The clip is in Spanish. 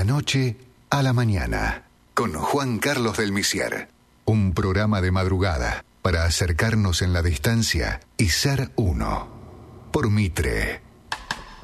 la noche a la mañana, con Juan Carlos del Misier. Un programa de madrugada para acercarnos en la distancia y ser uno. Por Mitre.